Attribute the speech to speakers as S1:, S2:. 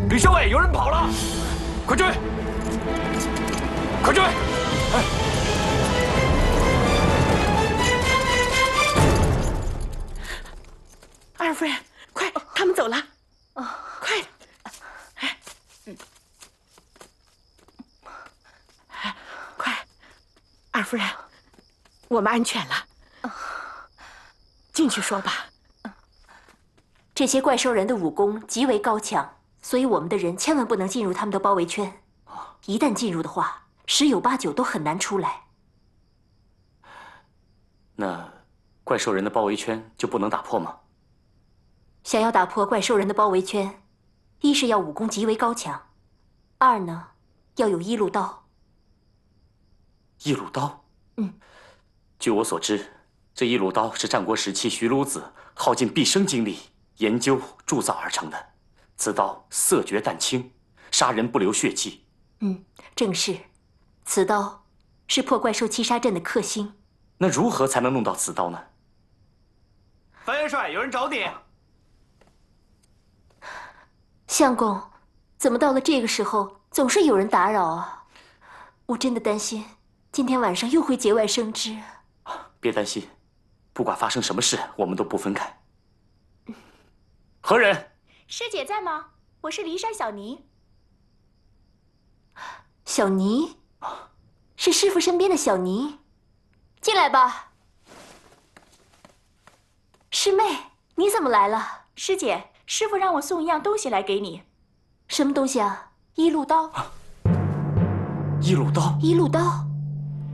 S1: 吕校尉，有人跑了，快追！快追！哎，
S2: 二夫人，快，他们走了。哦，快！哎，快，二夫人，我们安全了。进去说吧。
S3: 这些怪兽人的武功极为高强，所以我们的人千万不能进入他们的包围圈。一旦进入的话，10有8九都很难出来。
S4: 那怪兽人的包围圈就不能打破吗？
S3: 想要打破怪兽人的包围圈，一是要武功极为高强，二呢要有一路刀。
S4: 一鲁刀？
S3: 嗯。
S4: 据我所知，这一鲁刀是战国时期徐孺子耗尽毕生精力研究铸造而成的。此刀色绝淡清，杀人不留血迹。
S3: 正是。此刀是破怪兽七杀阵的克星。
S4: 那如何才能弄到此刀呢？
S1: 樊元帅，有人找你。
S3: 相公，怎么到了这个时候总是有人打扰啊？我真的担心今天晚上又会节外生枝。
S4: 别担心，不管发生什么事，我们都不分开。何人？
S5: 师姐在吗？我是骊山小尼。
S3: 小尼，是师傅身边的小尼，进来吧。师妹，你怎么来了？
S5: 师姐，师傅让我送一样东西来给你。
S3: 什么东西啊？一路刀。
S4: 一路刀。
S3: 一路刀。